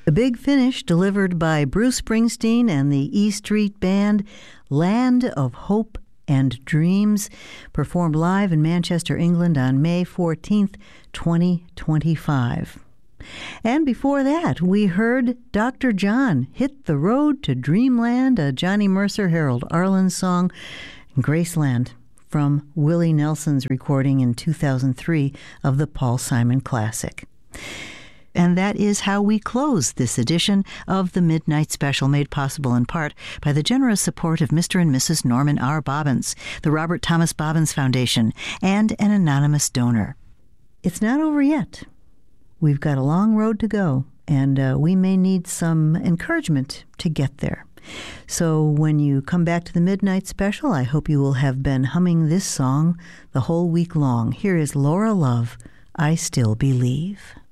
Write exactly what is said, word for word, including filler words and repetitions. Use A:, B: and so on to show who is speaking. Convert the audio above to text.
A: The Big Finish, delivered by Bruce Springsteen and the E Street Band, Land of Hope and Dreams, performed live in Manchester, England on May fourteenth, twenty twenty-five. And before that, we heard Doctor John, Hit the Road to Dreamland, a Johnny Mercer, Harold Arlen song, Graceland, from Willie Nelson's recording in two thousand three of the Paul Simon Classic. And that is how we close this edition of the Midnight Special, made possible in part by the generous support of Mister and Missus Norman R. Bobbins, the Robert Thomas Bobbins Foundation, and an anonymous donor. It's not over yet. We've got a long road to go, and uh, we may need some encouragement to get there. So when you come back to the Midnight Special, I hope you will have been humming this song the whole week long. Here is Laura Love, I Still Believe.